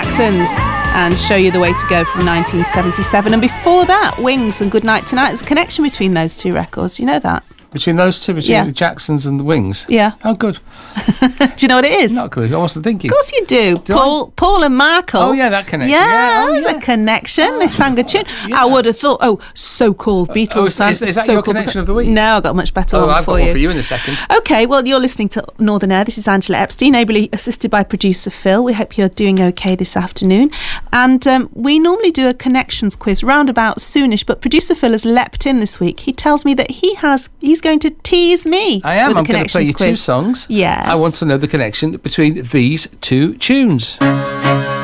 Jacksons and Show You the Way to Go from 1977. And before that, Wings and Good Night Tonight. There's a connection between those two records. You know that? Between those two? Between the Jacksons and the Wings? Yeah. Oh, good. Do you know what it is? Not a clue. I wasn't thinking. Of course you do. Paul and Michael. Oh, yeah, that connection. Yeah, there's a connection. They sang a tune. I would have thought, so-called Beatles fans. Is that your connection of the week? No, I've got a much better one for you. I've got one for you in a second. OK, well, you're listening to Northern Air. This is Angela Epstein, ably assisted by producer Phil. We hope you're doing OK this afternoon. And we normally do a connections quiz roundabout soonish, but producer Phil has leapt in this week. He tells me that he's going to tease me. I am. With I'm going to play you two songs. Yes. I want to know the connection between these two tunes.